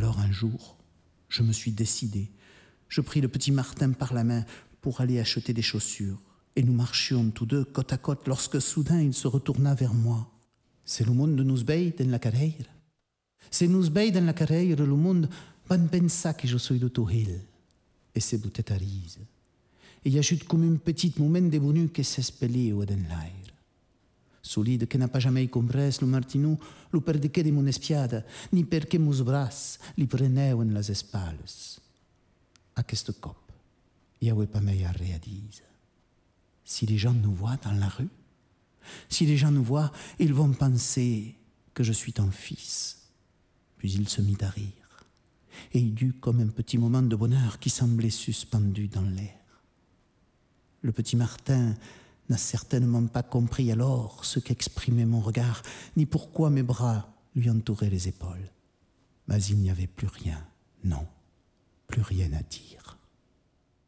Alors un jour, je me suis décidé. Je pris le petit Martin par la main pour aller acheter des chaussures. Et nous marchions tous deux côte à côte lorsque soudain il se retourna vers moi. C'est le monde de nous beid dans la carrière. C'est nous beid dans la carrière, le monde van pensa que je suis de Touhil. Et c'est boutet à rise. Et il y a juste comme un petit moment de bonheur qui s'espelait au dans l'air. Solide che n'a pas jamais compris le martinou, lo perché de mon espiada, ni perché meus bras li preneuen las espalles. À questo cop, il n'y avait pas meilleur à dire. Si les gens nous voient dans la rue, si les gens nous voient, ils vont penser que je suis ton fils. Puis il se mit à rire, et il eut comme un petit moment de bonheur qui semblait suspendu dans l'air. Le petit Martin n'a certainement pas compris alors ce qu'exprimait mon regard, ni pourquoi mes bras lui entouraient les épaules. Mais il n'y avait plus rien, non, plus rien à dire.